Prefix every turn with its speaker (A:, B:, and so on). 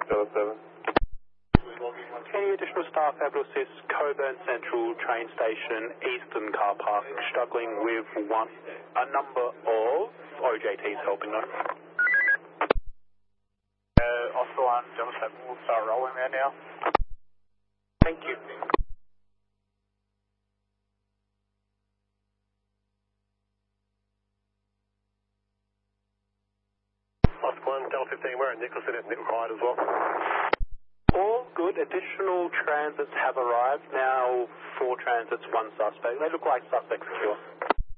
A: 7.
B: Any additional staff able to assist Coburn Central train station, Eastern car park, struggling with a number of OJTs helping them?
A: Oscar 1, Jump 7 will start rolling there now.
B: Thank you.
A: Oscar 1, Delta 15, we're at Nicholson at Nickel as well.
B: All good. Additional transits have arrived. Now 4 transits, 1 suspect. They look like suspect secure.